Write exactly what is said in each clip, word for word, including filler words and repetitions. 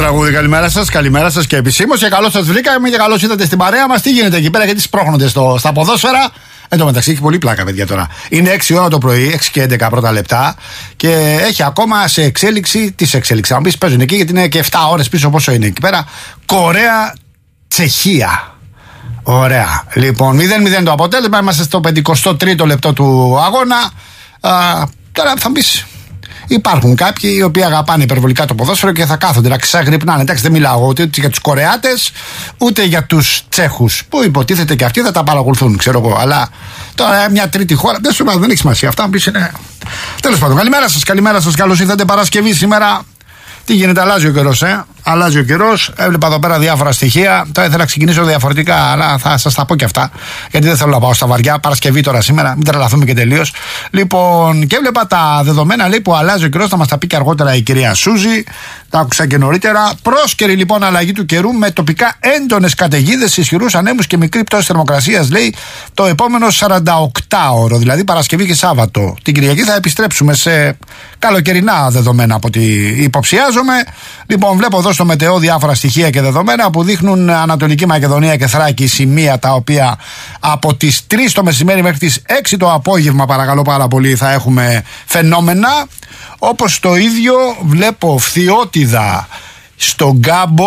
τραγούδι. Καλημέρα σας, καλημέρα σας και επισήμως. Και καλώς σας βρήκαμε και καλώς ήρθατε στην παρέα μας. Τι γίνεται εκεί πέρα, γιατί σπρώχνονται στο, στα ποδόσφαιρα. Εν τω μεταξύ έχει πολύ πλάκα, παιδιά, τώρα. Είναι έξι ώρα το πρωί, έξι και έντεκα πρώτα λεπτά. Και έχει ακόμα σε εξέλιξη. Τι σε εξέλιξη, αν πει παίζουν εκεί, γιατί είναι και επτά ώρες πίσω πόσο είναι εκεί πέρα. Κορέα, Τσεχία. Ωραία. Λοιπόν, μηδέν μηδέν το αποτέλεσμα. Είμαστε στο πενηκοστό τρίτο λεπτό του αγώνα. Α, τώρα θα μπει. Υπάρχουν κάποιοι οι οποίοι αγαπάνε υπερβολικά το ποδόσφαιρο και θα κάθονται να ξαγρυπνάνε. Εντάξει, δεν μιλάω ούτε για τους Κορεάτες ούτε για τους Τσέχους, που υποτίθεται και αυτοί θα τα παρακολουθούν, ξέρω εγώ. Αλλά τώρα μια τρίτη χώρα δεν σου δεν έχει σημασία. Αυτά μπει είναι. Τέλος πάντων, καλημέρα σας, καλημέρα σας. Καλώς ήρθατε. Παρασκευή σήμερα. Τι γίνεται, αλλάζει ο καιρός, ε? Αλλάζει ο καιρός. Έβλεπα εδώ πέρα διάφορα στοιχεία. Τώρα ήθελα να ξεκινήσω διαφορετικά, αλλά θα σας τα πω και αυτά. Γιατί δεν θέλω να πάω στα βαριά. Παρασκευή τώρα σήμερα, μην τρελαθούμε και τελείως. Λοιπόν, και έβλεπα τα δεδομένα, λέει, που αλλάζει ο καιρός. Θα μας τα πει και αργότερα η κυρία Σούζη. Τα άκουσα και νωρίτερα. Πρόσκαιρη λοιπόν αλλαγή του καιρού με τοπικά έντονες καταιγίδες, ισχυρούς ανέμους και μικρή πτώση θερμοκρασίας, λέει, το επόμενο σαρανταοκτάωρο, δηλαδή Παρασκευή και Σάββατο. Την Κυριακή θα επιστρέψουμε σε καλοκαιρινά δεδομένα από ό,τι υποψιάζομαι. Λοιπόν, βλέπω εδώ στο μετεό διάφορα στοιχεία και δεδομένα που δείχνουν Ανατολική Μακεδονία και Θράκη, σημεία τα οποία από τις τρεις το μεσημέρι μέχρι τις έξι το απόγευμα, παρακαλώ πάρα πολύ, θα έχουμε φαινόμενα. Όπως το ίδιο βλέπω φθιότιδα στον Γκάμπο,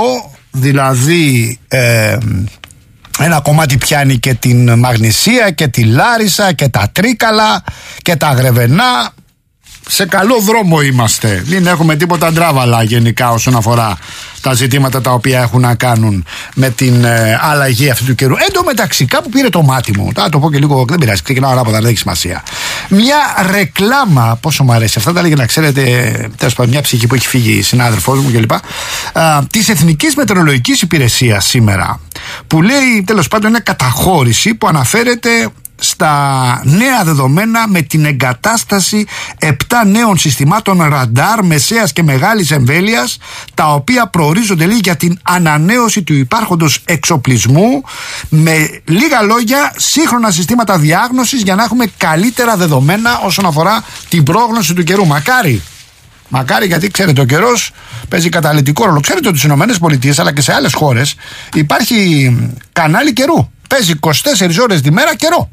δηλαδή ε, ένα κομμάτι πιάνει και την Μαγνησία και τη Λάρισα και τα Τρίκαλα και τα Γρεβενά. Σε καλό δρόμο είμαστε. Δεν έχουμε τίποτα ντράβαλα γενικά όσον αφορά τα ζητήματα τα οποία έχουν να κάνουν με την ε, αλλαγή αυτού του καιρού. Εν τω μεταξύ, κάπου πήρε το μάτι μου. Θα το πω και λίγο, δεν πειράζει, ξεκινάω ανάποδα, δεν έχει σημασία. Μια ρεκλάμα, πόσο μου αρέσει αυτά, τα λέγε να ξέρετε, τέλος πάντων, μια ψυχή που έχει φύγει η συνάδελφός μου κλπ. Της Εθνικής Μετεωρολογικής Υπηρεσίας σήμερα, που λέει, τέλος πάντων, είναι καταχώρηση που αναφέρεται στα νέα δεδομένα με την εγκατάσταση επτά νέων συστημάτων ραντάρ μεσαίας και μεγάλης εμβέλειας, τα οποία προορίζονται, λέει, για την ανανέωση του υπάρχοντος εξοπλισμού, με λίγα λόγια σύγχρονα συστήματα διάγνωσης για να έχουμε καλύτερα δεδομένα όσον αφορά την πρόγνωση του καιρού. Μακάρι Μακάρι, γιατί ξέρετε, ο καιρός παίζει καταλυτικό ρόλο. Ξέρετε ότι στις ΗΠΑ αλλά και σε άλλες χώρες υπάρχει κανάλι καιρού. Παίζει είκοσι τέσσερις ώρες τη μέρα καιρό.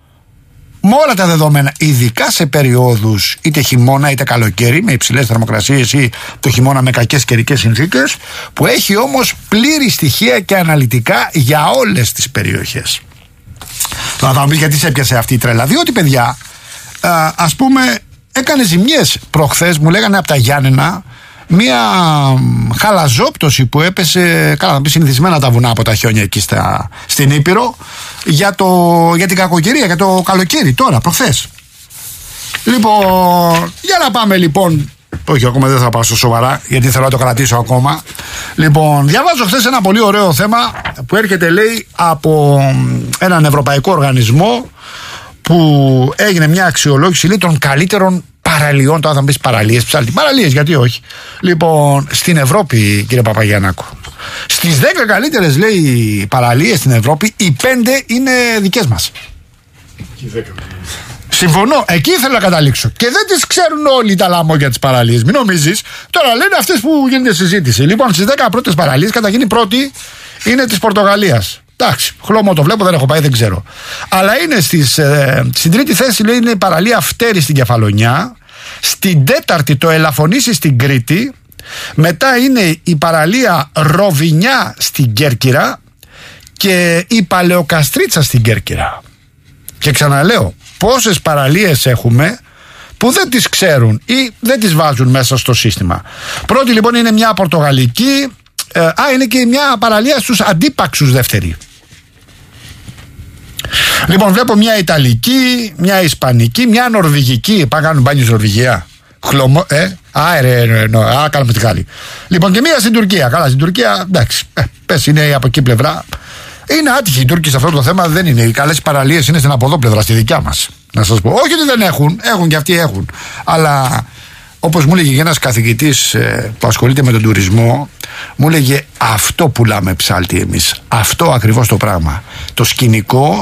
Με όλα τα δεδομένα, ειδικά σε περιόδους είτε χειμώνα είτε καλοκαίρι, με υψηλές θερμοκρασίες ή το χειμώνα με κακές καιρικές συνθήκες, που έχει όμως πλήρη στοιχεία και αναλυτικά για όλες τις περιοχές. Τώρα θα μου πεις γιατί σε έπιασε αυτή η τρέλα. Διότι, παιδιά, α, ας πούμε, έκανε ζημιές προχθές, μου λέγανε από τα Γιάννενα, μία χαλαζόπτωση που έπεσε, καλά να πει συνηθισμένα τα βουνά από τα χιόνια εκεί στα, στην Ήπειρο, για, το, για την κακοκαιρία, για το καλοκαίρι τώρα, προχθές. Λοιπόν, για να πάμε λοιπόν. Όχι, ακόμα δεν θα πάω στο σοβαρά, γιατί θέλω να το κρατήσω ακόμα. Λοιπόν, διαβάζω χθες ένα πολύ ωραίο θέμα που έρχεται, λέει, από έναν ευρωπαϊκό οργανισμό, που έγινε μια αξιολόγηση, λέει, των καλύτερων παραλιών. Τώρα θα μου πεις παραλίες, ψάλτη. Παραλίες, γιατί όχι. Λοιπόν, στην Ευρώπη, κύριε Παπαγιαννάκο, στις δέκα καλύτερες, λέει, παραλίες στην Ευρώπη, οι πέντε είναι δικές μας. Συμφωνώ, εκεί ήθελα να καταλήξω. Και δεν τις ξέρουν όλοι τα λαμόγια της παραλίες. Μην νομίζεις. Τώρα λένε αυτές που γίνεται συζήτηση. Λοιπόν, στις δέκα πρώτες παραλίες, καταρχήν η πρώτη είναι της Πορτογαλίας. Εντάξει, χλωμό το βλέπω, δεν έχω πάει, δεν ξέρω. Αλλά είναι στις, ε, στην τρίτη θέση, λέει, είναι η παραλία Φτέρη στην Κεφαλονιά. Στην τέταρτη το Ελαφωνήσι στην Κρήτη. Μετά είναι η παραλία Ροβινιά στην Κέρκυρα και η Παλαιοκαστρίτσα στην Κέρκυρα. Και ξαναλέω, πόσες παραλίες έχουμε που δεν τις ξέρουν ή δεν τις βάζουν μέσα στο σύστημα. Πρώτη λοιπόν είναι μια πορτογαλική, ε, α, είναι και μια παραλία στους Αντίπαξους δεύτερη. Λοιπόν, βλέπω μια Ιταλική, μια Ισπανική, μια Νορβηγική. Πάμε κάνουν μπάνιο στη Νορβηγία. Χλωμό, ε, α, ρε, ρε, ρε, α, κάνουμε τη χάλη. Λοιπόν, και μια στην Τουρκία. Καλά, στην Τουρκία, εντάξει, ε, πες, είναι από εκεί πλευρά. Είναι άτυχοι οι Τούρκοι σε αυτό το θέμα, δεν είναι. Οι καλές παραλίες είναι στην αποδόπλευρα, στη δικιά μας. Να σας πω. Όχι ότι δεν έχουν, έχουν και αυτοί έχουν. Αλλά όπως μου έλεγε ένας καθηγητής ε, που ασχολείται με τον τουρισμό, μου έλεγε αυτό πουλάμε ψάλτη εμείς. Αυτό ακριβώς το πράγμα. Το σκηνικό,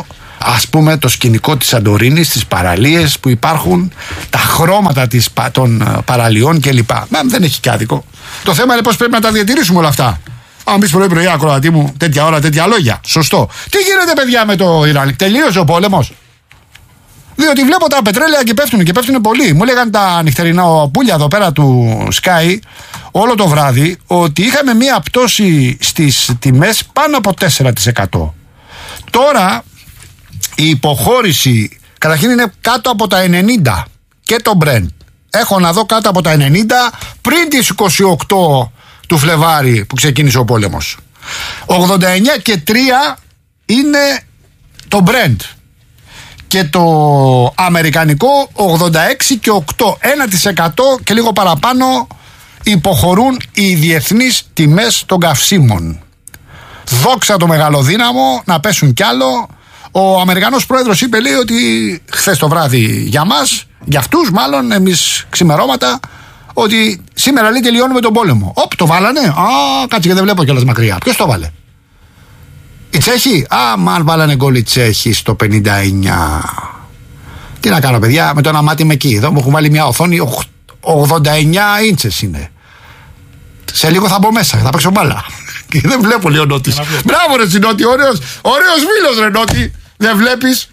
ας πούμε το σκηνικό της Σαντορίνης, τις παραλίες που υπάρχουν, τα χρώματα της, των παραλιών κλπ. Μα δεν έχει και άδικο. Το θέμα είναι πώς πρέπει να τα διατηρήσουμε όλα αυτά. Αν πεις πρωί πρωί, ακροατή μου, τέτοια ώρα, τέτοια λόγια. Σωστό. Τι γίνεται, παιδιά, με το Ιράν? Τελείωσε ο πόλεμος? Διότι βλέπω τα πετρέλαια και πέφτουν και πέφτουν πολύ. Μου λέγαν τα νυχτερινά πουλια εδώ πέρα του Sky όλο το βράδυ ότι είχαμε μία πτώση στις τιμές πάνω από τέσσερα τοις εκατό. Τώρα η υποχώρηση καταρχήν είναι κάτω από τα ενενήντα και το Brent. Έχω να δω κάτω από τα ενενήντα πριν τις είκοσι οκτώ του Φλεβάρι που ξεκίνησε ο πόλεμος. ογδόντα εννιά και τρία είναι το Brent. Και το αμερικανικό ογδόντα έξι και οκτώ. ένα τοις εκατό και λίγο παραπάνω υποχωρούν οι διεθνείς τιμές των καυσίμων. Δόξα το μεγαλοδύναμο, να πέσουν κι άλλο. Ο Αμερικανός πρόεδρος είπε, λέει, ότι χθες το βράδυ για μας, για αυτούς μάλλον, εμείς ξημερώματα, ότι σήμερα, λέει, τελειώνουμε τον πόλεμο. Οπ, το βάλανε. Α, κάτσε και δεν βλέπω κιόλας μακριά. Ποιος το βάλε? Οι Τσέχοι? Α, μαν βάλανε γκολ οι Τσέχοι στο πενήντα εννιά. Τι να κάνω, παιδιά, με το ένα μάτι με εκεί. Εδώ μου έχουν βάλει μια οθόνη ογδόντα εννιά ίντσες είναι. Σε λίγο θα μπω μέσα, θα παίξω μπάλα. Και δεν βλέπω, λέει ο Νότης. Μπράβο, ρε Νότη, ωραίος, ωραίος φίλος, ρε Νότη. Δεν βλέπεις?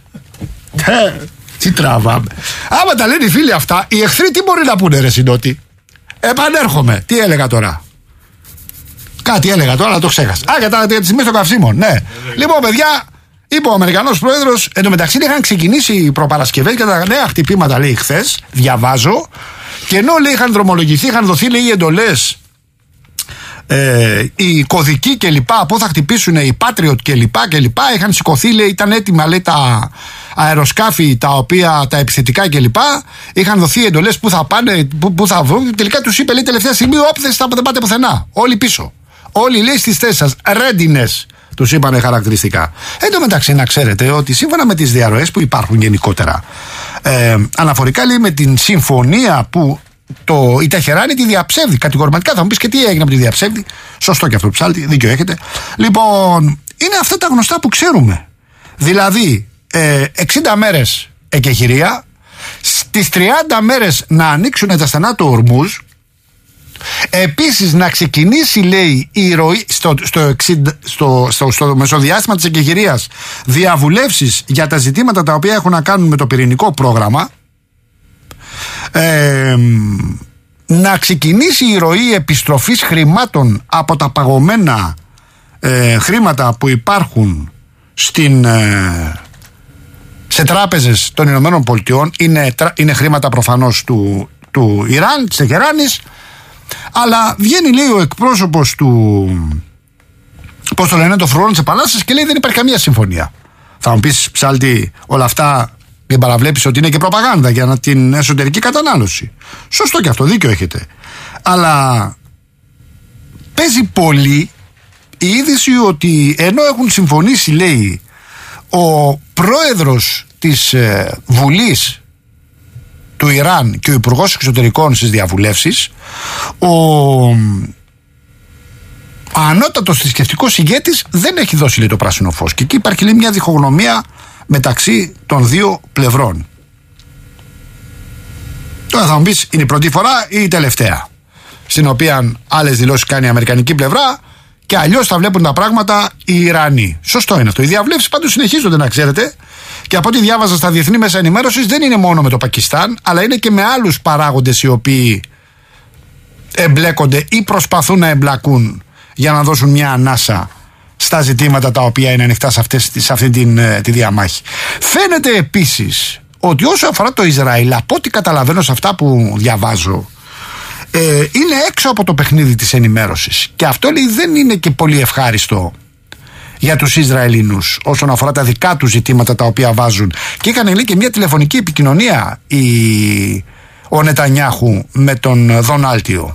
Τι τραβάμε. Άμα τα λένε οι φίλοι αυτά, οι εχθροί τι μπορεί να πούνε, ρε Νότη? Επανέρχομαι. Τι έλεγα τώρα? Κάτι έλεγα τώρα, αλλά το ξέχασα. Α, για τις τιμές των καυσίμων, ναι. Λοιπόν, παιδιά, είπε ο Αμερικανός πρόεδρος, εν τω μεταξύ είχαν ξεκινήσει οι προπαρασκευές για τα νέα χτυπήματα, λέει, χθες. Διαβάζω. Και ενώ, λέει, είχαν δρομολογηθεί, είχαν δοθεί, λέει, οι εντολές, ε, οι κωδικοί κλπ. Πού θα χτυπήσουν οι Patriot κλπ. κλπ. Είχαν σηκωθεί, λέει, ήταν έτοιμα, λέει, τα αεροσκάφη, τα οποία, τα επιθετικά κλπ. Είχαν δοθεί εντολές που θα πάνε, που, που θα βρουν. Τελικά τους είπε, λέει, τελευταία στιγμή, όπ, δεν πάτε πουθενά. Όλοι πίσω. Όλοι, λέει, στις θέσεις σας. Readiness, τους είπανε χαρακτηριστικά. Εν τω μεταξύ, να ξέρετε ότι σύμφωνα με τις διαρροές που υπάρχουν γενικότερα, ε, αναφορικά, λέει, με την συμφωνία που το, η Τεχεράνη τη διαψεύδει κατηγορηματικά. Θα μου πεις, και τι έγινε από τη διαψεύδει? Σωστό και αυτό, ψάλτη, δίκιο έχετε. Λοιπόν, είναι αυτά τα γνωστά που ξέρουμε. Δηλαδή, ε, εξήντα μέρες εκεχηρία, στις τριάντα μέρες να ανοίξουν τα στενά του Ορμούζ. Επίσης να ξεκινήσει, λέει, η ροή στο, στο, εξήντα, στο, στο, στο μεσοδιάστημα της εκεχηρίας διαβουλεύσεις για τα ζητήματα τα οποία έχουν να κάνουν με το πυρηνικό πρόγραμμα. Ε, να ξεκινήσει η ροή επιστροφής χρημάτων από τα παγωμένα ε, χρήματα που υπάρχουν στην, ε, σε τράπεζες των Ηνωμένων Πολιτειών. Είναι, είναι χρήματα προφανώς του, του Ιράν, της Τεχεράνης. Αλλά βγαίνει, λέει, ο εκπρόσωπος του, πώς το λένε, το φρουρών της Επανάστασης, και λέει δεν υπάρχει καμία συμφωνία. Θα μου πεις, ψάλτη, όλα αυτά μην παραβλέπεις ότι είναι και προπαγάνδα για την εσωτερική κατανάλωση. Σωστό και αυτό, δίκιο έχετε. Αλλά παίζει πολύ η είδηση ότι ενώ έχουν συμφωνήσει, λέει, ο πρόεδρος της ε, Βουλής του Ιράν και ο Υπουργός Εξωτερικών στις διαβουλεύσεις, ο ανώτατος θρησκευτικός ηγέτης δεν έχει δώσει, λέει, το πράσινο φως. Και εκεί υπάρχει, λέει, μια διχογνωμία μεταξύ των δύο πλευρών. Τώρα θα μου πεις, είναι η πρώτη φορά ή η τελευταία στην οποία άλλες δηλώσεις κάνει η αμερικανική πλευρά και αλλιώς θα βλέπουν τα πράγματα οι Ιρανοί? Σωστό είναι αυτό. Οι διαβλέψεις πάντως συνεχίζονται, να ξέρετε. Και από ό,τι διάβαζα στα διεθνή μέσα ενημέρωσης, δεν είναι μόνο με το Πακιστάν, αλλά είναι και με άλλους παράγοντες οι οποίοι εμπλέκονται ή προσπαθούν να εμπλακούν για να δώσουν μια ανάσα στα ζητήματα τα οποία είναι ανοιχτά σε, αυτές, σε αυτή την, τη διαμάχη. Φαίνεται επίσης ότι όσο αφορά το Ισραήλ, από ό,τι καταλαβαίνω σε αυτά που διαβάζω, ε, είναι έξω από το παιχνίδι της ενημέρωσης. Και αυτό, λέει, δεν είναι και πολύ ευχάριστο για τους Ισραηλινούς όσον αφορά τα δικά τους ζητήματα τα οποία βάζουν. Και είχαν, λέει, και μια τηλεφωνική επικοινωνία η, ο Νετανιάχου με τον Δονάλτιο.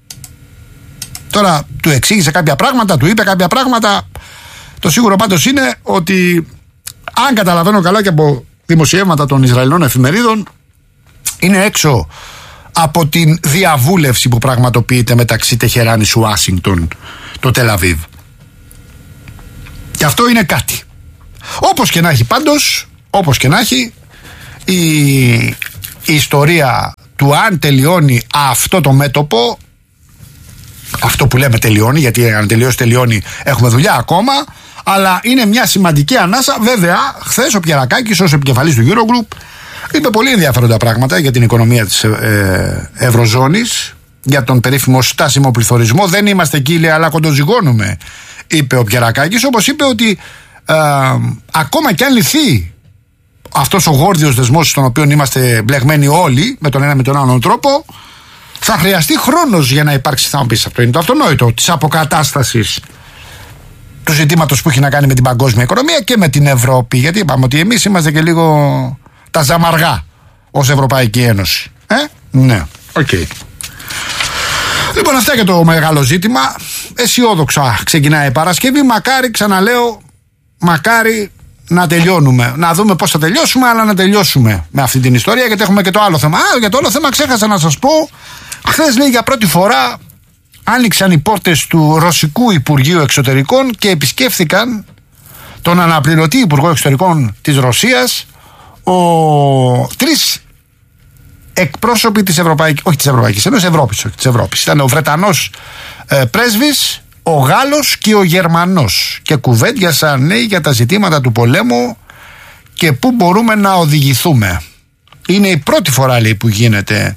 Τώρα του εξήγησε κάποια πράγματα, του είπε κάποια πράγματα. Το σίγουρο πάντως είναι ότι, αν καταλαβαίνω καλά και από δημοσιεύματα των Ισραηλινών εφημερίδων, είναι έξω από την διαβούλευση που πραγματοποιείται μεταξύ Τεχεράνης, Ουάσιγκτον, το Τελ Αβίβ. Και αυτό είναι κάτι. Όπως και να έχει πάντως, όπως και να έχει, η, η ιστορία του αν τελειώνει αυτό το μέτωπο, αυτό που λέμε τελειώνει, γιατί αν τελειώσει τελειώνει, έχουμε δουλειά ακόμα, αλλά είναι μια σημαντική ανάσα. Βέβαια, χθες ο Πιερακάκης ως επικεφαλής του Eurogroup είπε πολύ ενδιαφέροντα πράγματα για την οικονομία της ε, ε, Ευρωζώνης, για τον περίφημο στάσιμο πληθωρισμό. Δεν είμαστε εκεί, λέει, αλλά κοντοζυγώνουμε, είπε ο Πιερακάκης. Όπως είπε ότι ε, ακόμα κι αν λυθεί αυτός ο γόρδιος δεσμός στον οποίο είμαστε μπλεγμένοι όλοι με τον ένα με τον άλλον τρόπο, θα χρειαστεί χρόνος για να υπάρξει, θα μου πεις, αυτό είναι το αυτονόητο, της αποκατάστασης του ζητήματος που έχει να κάνει με την παγκόσμια οικονομία και με την Ευρώπη. Γιατί είπαμε ότι εμείς είμαστε και λίγο τα ζαμαργά ως Ευρωπαϊκή Ένωση. Ε, ναι, οκ. Okay. Λοιπόν, αυτά για το μεγάλο ζήτημα. Αισιόδοξα ξεκινάει η Παρασκευή. Μακάρι, ξαναλέω, μακάρι να τελειώνουμε. Να δούμε πώς θα τελειώσουμε, αλλά να τελειώσουμε με αυτή την ιστορία, γιατί έχουμε και το άλλο θέμα. Α, για το άλλο θέμα ξέχασα να σας πω. Χθες, λέει, για πρώτη φορά άνοιξαν οι πόρτες του Ρωσικού Υπουργείου Εξωτερικών και επισκέφθηκαν τον αναπληρωτή Υπουργό Εξωτερικών της Ρωσίας, ο... τρεις εκπρόσωποι της Ευρωπαϊκής, όχι της Ευρωπαϊκής Ένωσης, Ευρώπης, όχι της Ευρώπης. Ήταν ο Βρετανός ε, πρέσβης, ο Γάλλος και ο Γερμανός, και κουβέντιασαν, ναι, για τα ζητήματα του πολέμου και πού μπορούμε να οδηγηθούμε. Είναι η πρώτη φορά, λέει, που γίνεται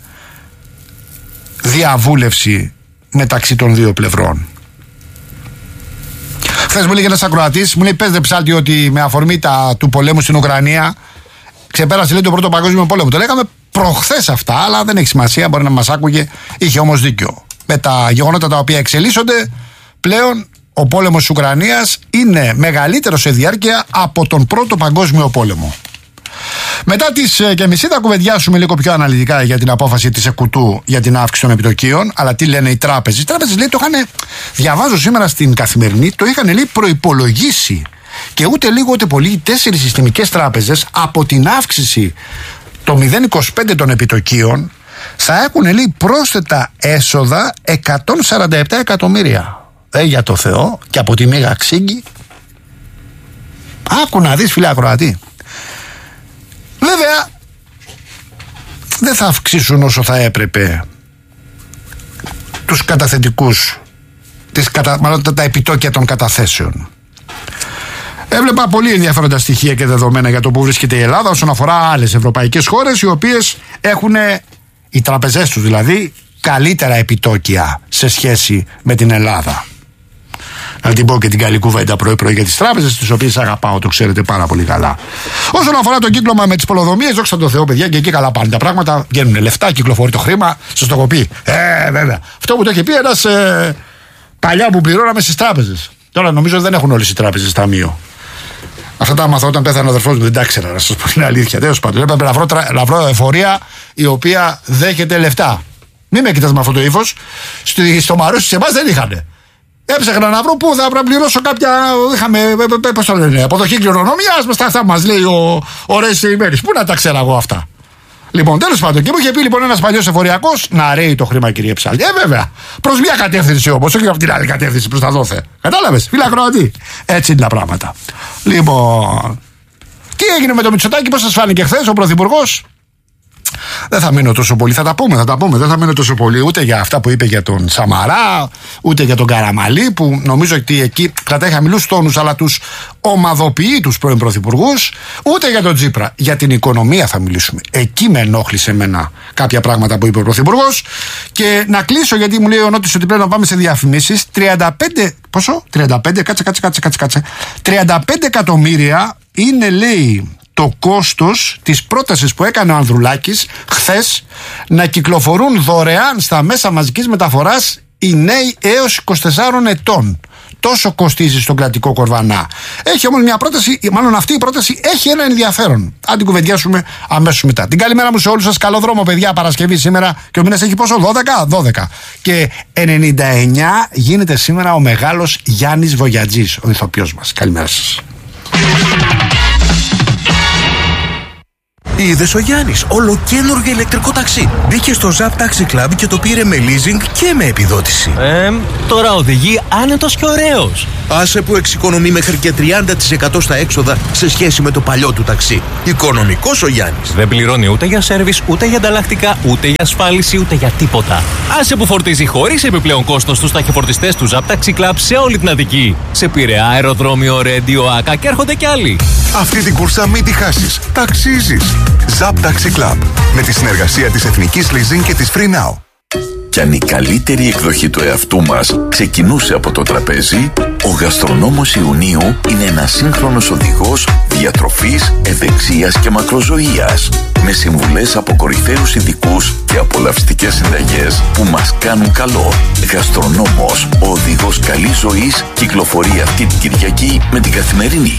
διαβούλευση μεταξύ των δύο πλευρών. Χθες μου λέει ένας ακροατής, μου λέει, πες δε ψάλτη ότι με αφορμή τα, του πολέμου στην Ουκρανία ξεπέρασε, λέει, τον πρώτο παγκόσμιο πόλεμο. Το λέγαμε προχθές αυτά, αλλά δεν έχει σημασία, μπορεί να μας άκουγε, είχε όμως δίκιο. Με τα γεγονότα τα οποία εξελίσσονται, πλέον ο πόλεμος της Ουκρανίας είναι μεγαλύτερο σε διάρκεια από τον πρώτο παγκόσμιο πόλεμο. Μετά τις και μισή θα κουβεντιάσουμε λίγο πιο αναλυτικά για την απόφαση της ΕΚΟΥΤΟΥ για την αύξηση των επιτοκίων. Αλλά τι λένε οι τράπεζες. Οι τράπεζες, λέει, το είχαν, διαβάζω σήμερα στην Καθημερινή, το είχαν, λέει, προϋπολογίσει. Και ούτε λίγο ούτε πολύ οι τέσσερις συστημικές τράπεζες από την αύξηση το μηδέν κόμμα είκοσι πέντε των επιτοκίων θα έχουν, λέει, πρόσθετα έσοδα εκατόν σαράντα επτά εκατομμύρια. Ε, για το Θεό, και από τη Μέγα Ξύγκη. Άκου να δεις, φίλε ακροατή. Βέβαια, δεν θα αυξήσουν όσο θα έπρεπε τους καταθετικούς, τις κατα... μάλλον τα επιτόκια των καταθέσεων. Έβλεπα πολύ ενδιαφέροντα στοιχεία και δεδομένα για το που βρίσκεται η Ελλάδα όσον αφορά άλλες ευρωπαϊκές χώρες, οι οποίες έχουν, οι τραπεζές τους δηλαδή, καλύτερα επιτόκια σε σχέση με την Ελλάδα. Να την πω και την καλή κουβέντα πρωί-πρωί για τις τράπεζες, τις οποίες αγαπάω, το ξέρετε πάρα πολύ καλά. Όσον αφορά το κύκλωμα με τις πολεοδομίες, δόξα τω Θεώ, παιδιά, και εκεί καλά πάνε τα πράγματα. Βγαίνουν λεφτά, κυκλοφορεί το χρήμα. Σας το έχω πει. Ε, βέβαια. Αυτό που το είχε πει ένας ε, παλιά που πληρώναμε στις τράπεζες. Τώρα νομίζω δεν έχουν όλες οι τράπεζες ταμείο. Αυτά τα άμαθα όταν πέθανε ο αδερφός μου, δεν τα ήξερα, να σας πω την αλήθεια. Τέλος πάντων, έπρεπε να βρω, να βρω εφορία η οποία δέχεται λεφτά. Μην με κοιτάς με αυτό το ύφος. Στο Μαρούσι σε εμάς δεν είχαν. Έψαχνα να βρω πού θα πληρώσω κάποια. Είχαμε, πώς το λένε, αποδοχή κληρονομιάς, με στα αυτά μας λέει ο, ο Ρέις Ημέρης. Πού να τα ξέρω εγώ αυτά. Λοιπόν, τέλος πάντων, και μου είχε πει λοιπόν ένας παλιός εφοριακός να ρέει το χρήμα, κύριε Ψάλτη. Ε, βέβαια. Προς μια κατεύθυνση όμως, όχι από την άλλη κατεύθυνση, προς τα δόθε. Κατάλαβες, φίλε ακροατή. Έτσι είναι τα πράγματα. Λοιπόν. Τι έγινε με το Μητσοτάκη, πώς σας φάνηκε χθες ο Πρωθυπουργός? Δεν θα μείνω τόσο πολύ, θα τα πούμε, θα τα πούμε. Δεν θα μείνω τόσο πολύ ούτε για αυτά που είπε για τον Σαμαρά, ούτε για τον Καραμαλή, που νομίζω ότι εκεί κρατάει χαμηλούς τόνους, αλλά τους ομαδοποιεί τους πρώην πρωθυπουργούς, ούτε για τον Τσίπρα. Για την οικονομία θα μιλήσουμε. Εκεί με ενόχλησε εμένα κάποια πράγματα που είπε ο πρωθυπουργός. Και να κλείσω, γιατί μου λέει ο Νότης ότι πρέπει να πάμε σε διαφημίσεις. τριάντα πέντε, πόσο? τριάντα πέντε, κάτσε, κάτσε, κάτσε, κάτσε, κάτσε. τριάντα πέντε εκατομμύρια είναι, λέει, το κόστος της πρότασης που έκανε ο Ανδρουλάκης χθες να κυκλοφορούν δωρεάν στα μέσα μαζικής μεταφοράς οι νέοι έως είκοσι τεσσάρων ετών. Τόσο κοστίζει στον κρατικό κορβανά. Έχει όμως μια πρόταση, μάλλον αυτή η πρόταση έχει ένα ενδιαφέρον. Αν την κουβεντιάσουμε αμέσως μετά. Την καλημέρα μου σε όλους σας. Καλό δρόμο, παιδιά. Παρασκευή σήμερα και ο μήνας έχει πόσο? δώδεκα. δώδεκα. Και ενενήντα εννιά γίνεται σήμερα ο μεγάλος Γιάννης Βογιατζής, ο ηθοποιός μας. Καλημέρα σας. Είδες ο Γιάννης, ολοκαίνουργιο ηλεκτρικό ταξί. Μπήκε στο Zap Taxi Club και το πήρε με leasing και με επιδότηση. Ε, τώρα οδηγεί άνετος και ωραίος. Άσε που εξοικονομεί μέχρι και τριάντα τοις εκατό στα έξοδα σε σχέση με το παλιό του ταξί. Οικονομικός ο Γιάννης. Δεν πληρώνει ούτε για σέρβις, ούτε για ανταλλακτικά, ούτε για ασφάλιση, ούτε για τίποτα. Άσε που φορτίζει χωρίς επιπλέον κόστος στους ταχυφορτιστές του Zap Taxi Club σε όλη την Αττική. Σε Πειραιά, αεροδρόμιο, Ρέντιο, Άκα και έρχονται κι άλλοι. Αυτή την κούρσα μην τη χάσεις. Ταξίζεις. Zap Taxi Club. Με τη συνεργασία της Εθνικής Leasing και της Free Now. Κι αν η καλύτερη εκδοχή του εαυτού μας ξεκινούσε από το τραπέζι, ο Γαστρονόμος Ιουνίου είναι ένας σύγχρονος οδηγός διατροφής, ευεξίας και μακροζωίας, με συμβουλές από κορυφαίους ειδικούς και απολαυστικές συνταγές που μας κάνουν καλό. Γαστρονόμος, ο οδηγός καλής ζωής, κυκλοφορεί αυτή την Κυριακή με την Καθημερινή.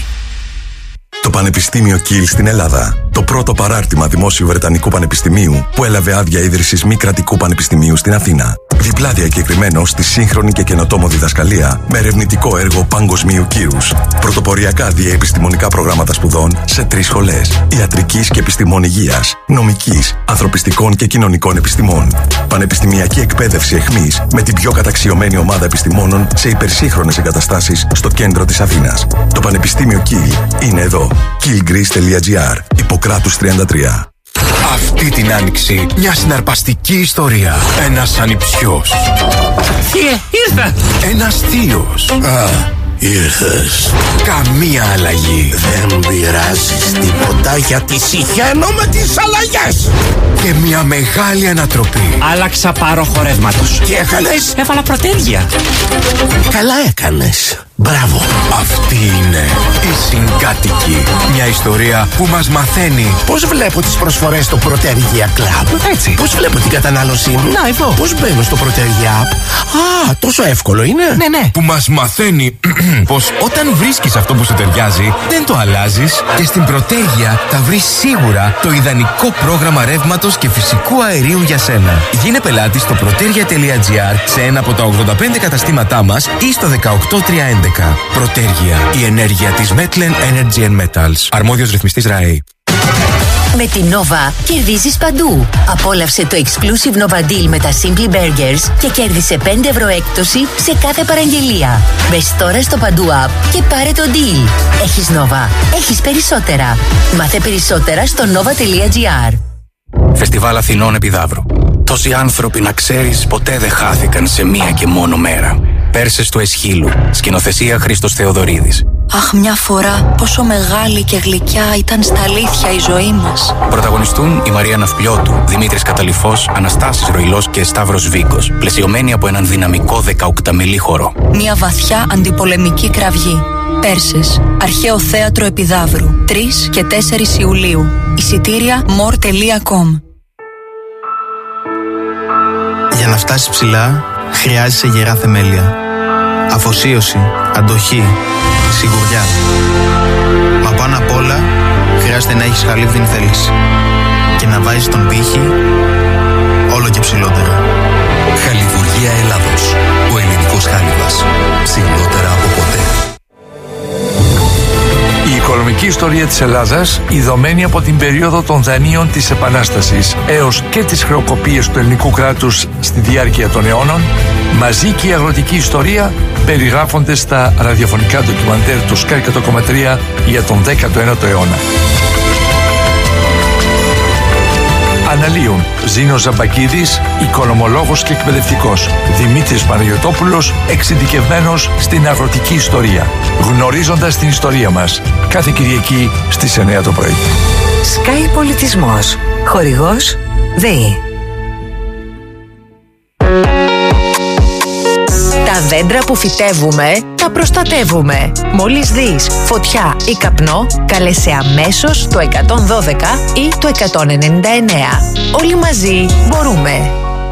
Το Πανεπιστήμιο Κιλ στην Ελλάδα. Το πρώτο παράρτημα δημόσιου Βρετανικού Πανεπιστημίου που έλαβε άδεια ίδρυσης μη κρατικού πανεπιστημίου στην Αθήνα. Διπλά διακεκριμένο στη σύγχρονη και καινοτόμο διδασκαλία με ερευνητικό έργο παγκοσμίου κύρους. Πρωτοποριακά διαεπιστημονικά προγράμματα σπουδών σε τρεις σχολές: ιατρικής και επιστημών υγείας, νομικής, ανθρωπιστικών και κοινωνικών επιστημών. Πανεπιστημιακή εκπαίδευση εχμής με την πιο καταξιωμένη ομάδα επιστημόνων σε υπερσύγχρονες εγκαταστάσεις στο κέντρο της Αθήνας. Το Πανεπιστήμιο Κιλ είναι εδώ. κιλ-greece τελεία τζι άρ. Ιπποκράτους τριάντα τρία. Αυτή την άνοιξη μια συναρπαστική ιστορία. Ένας ανιψιός. Θείε, ήρθα! Ένας θείος. Α, ήρθες. Καμία αλλαγή. Δεν πειράζεις τίποτα γιατί συχαίνω με τις αλλαγές. Και μια μεγάλη ανατροπή. Άλλαξα πάρο χορεύματος. Τι έκανες? Έβαλα πρωτέρια. Καλά έκανες. Μπράβο. Αυτή είναι η Συγκάτοικη. Μια ιστορία που μας μαθαίνει πώς βλέπω τις προσφορές στο Πρωτέργια Club. Έτσι. Πώς βλέπω την κατανάλωσή μου. Να, εδώ. Πώς μπαίνω στο Πρωτέργια App. Α, τόσο εύκολο είναι. Ναι, ναι. Που μας μαθαίνει πως όταν βρίσκεις αυτό που σου ταιριάζει, δεν το αλλάζεις και στην Πρωτέργια θα βρεις σίγουρα το ιδανικό πρόγραμμα ρεύματος και φυσικού αερίου για σένα. Γίνε πελάτης στο πρωτέρια τελεία τζι άρ σε ένα από τα ογδόντα πέντε καταστήματά μας ή στο δεκαοκτώ τριακόσια έντεκα. Πρωτέργια. Η ενέργεια της Metlen Energy and Metals. Αρμόδιος ρυθμιστής ΡΑΕ. Με την Nova κερδίζεις παντού. Απόλαυσε το exclusive Nova Deal με τα Simply Burgers και κέρδισε πέντε ευρώ έκπτωση σε κάθε παραγγελία. Μπες τώρα στο Παντού App και πάρε το deal. Έχεις Nova. Έχεις περισσότερα. Μάθε περισσότερα στο nova τελεία τζι άρ. Φεστιβάλ Αθηνών Επιδαύρου. Τόσοι άνθρωποι, να ξέρεις, ποτέ δεν χάθηκαν σε μία και μόνο μέρα. Πέρσες του Εσχύλου. Σκηνοθεσία Χρήστος Θεοδωρίδης. Αχ, μια φορά πόσο μεγάλη και γλυκιά ήταν στα αλήθεια η ζωή μας. Πρωταγωνιστούν η Μαρία Ναυπλιώτου, Δημήτρης Καταλυφός, Αναστάσης Ροϊλός και Σταύρος Βίκος, πλαισιωμένοι από έναν δυναμικό δεκαοκταμελή χορό. Μια βαθιά αντιπολεμική κραυγή. Πέρσες, Αρχαίο Θέατρο Επιδαύρου, τρεις και τέσσερις Ιουλίου. Εισιτήρια more τελεία com. Για να φτάσεις ψηλά, χρειάζεσαι γερά θεμέλια. Αφοσίωση, αντοχή, σιγουριά. Μα πάνω απ' όλα, χρειάζεται να έχεις χαλίβδιν θέληση. Και να βάζεις τον πύχη όλο και ψηλότερα. Χαλιβουργία Ελλάδος. Ο ελληνικός χάλιβας. Ψηλότερα από ποτέ. Η οικονομική ιστορία της Ελλάδας, ειδωμένη από την περίοδο των δανείων της Επανάστασης έως και τις χρεοκοπίες του ελληνικού κράτους στη διάρκεια των αιώνων, μαζί και η αγροτική ιστορία περιγράφονται στα ραδιοφωνικά ντοκιμαντέρ του Sky εκατό κόμμα τρία για τον δέκατο ένατο αιώνα. Αναλύουν Ζήνος Ζαμπακίδης, οικονομολόγος και εκπαιδευτικός, Δημήτρης Παναγιωτόπουλος, εξειδικευμένος στην αγροτική ιστορία. Γνωρίζοντας την ιστορία μας, κάθε Κυριακή στις εννιά το πρωί. Sky Πολιτισμός. Χορηγός ΔΕΗ. Τα δέντρα που φυτεύουμε, τα προστατεύουμε. Μόλις δεις φωτιά ή καπνό, κάλεσε αμέσως το εκατόν δώδεκα ή το εκατόν ενενήντα εννέα. Όλοι μαζί μπορούμε.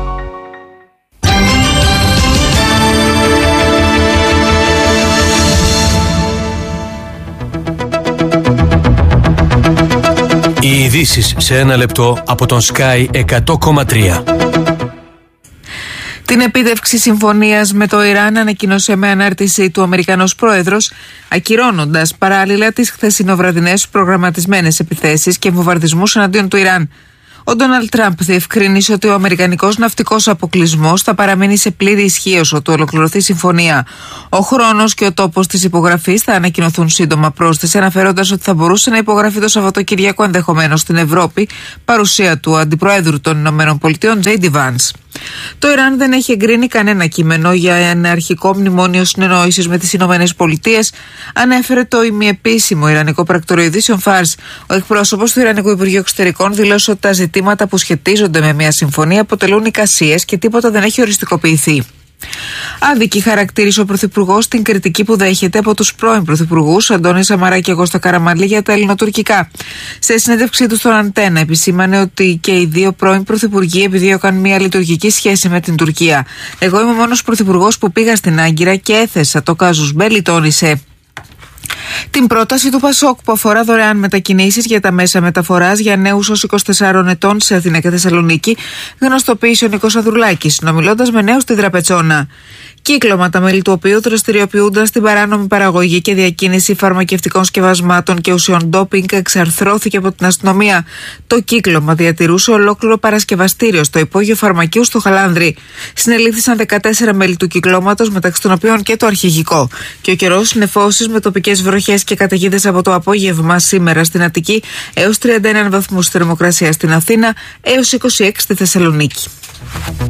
Οι ειδήσεις σε ένα λεπτό από τον Sky εκατό κόμμα τρία. Τη Την επίτευξη συμφωνίας με το Ιράν ανακοίνωσε με ανάρτηση του Αμερικανός Πρόεδρος, ακυρώνοντας παράλληλα τις χθεσινοβραδινές προγραμματισμένες επιθέσεις και βομβαρδισμούς εναντίον του Ιράν. Ο Ντόναλντ Τραμπ διευκρίνησε ότι ο αμερικανικός ναυτικός αποκλεισμός θα παραμείνει σε πλήρη ισχύ όσο του ολοκληρωθεί η συμφωνία. Ο χρόνος και ο τόπος της υπογραφής θα ανακοινωθούν σύντομα, πρόσθεσε, αναφέροντας ότι θα μπορούσε να υπογραφεί το Σαββατοκύριακο ενδεχομένως στην Ευρώπη, παρουσία του Αντιπροέδρου των ΗΠΑ, Τζέι Ντι Βάνς. Το Ιράν δεν έχει εγκρίνει κανένα κείμενο για ένα αρχικό μνημόνιο συνεννόησης με τις Ηνωμένες Πολιτείες, ανέφερε το ημιεπίσημο Ιρανικό πρακτορείο ειδήσεων Φάρς. Ο εκπρόσωπος του Ιρανικού Υπουργείου Εξωτερικών δήλωσε ότι τα ζητήματα που σχετίζονται με μια συμφωνία αποτελούν εικασίες και τίποτα δεν έχει οριστικοποιηθεί. Άδικη χαρακτήρισε ο Πρωθυπουργός την κριτική που δέχεται από τους πρώην Πρωθυπουργούς Αντώνη Σαμαρά και Κώστα Καραμανλή για τα ελληνοτουρκικά. Σε συνέντευξή του στον Αντένα, επισήμανε ότι και οι δύο πρώην Πρωθυπουργοί επιδίωκαν μια λειτουργική σχέση με την Τουρκία. Εγώ είμαι ο μόνος Πρωθυπουργός που πήγα στην Άγκυρα και έθεσα το κάζους μπέλι, τόνισε. Την πρόταση του Πασόκ που αφορά δωρεάν μετακινήσεις για τα μέσα μεταφοράς για νέους ως είκοσι τεσσάρων ετών σε Αθήνα και Θεσσαλονίκη γνωστοποίησε ο Νίκος Ανδρουλάκης, συνομιλώντας με νέους στη Δραπετσόνα. Κύκλωμα, τα μέλη του οποίου δραστηριοποιούνταν στην παράνομη παραγωγή και διακίνηση φαρμακευτικών σκευασμάτων και ουσιών ντόπινγκ, εξαρθρώθηκε από την αστυνομία. Το κύκλωμα διατηρούσε ολόκληρο παρασκευαστήριο στο υπόγειο φαρμακείου στο Χαλάνδρι. Συνελήφθησαν δεκατέσσερα μέλη του κυκλώματος, μεταξύ των οποίων και το αρχηγικό. Και ο καιρός νεφώσεις με τοπικές βροχές και καταιγίδες από το απόγευμα σήμερα στην Αττική έως τριάντα ένα βαθμούς θερμοκρασία στην Αθήνα, έως είκοσι έξι στη Θεσσαλονίκη.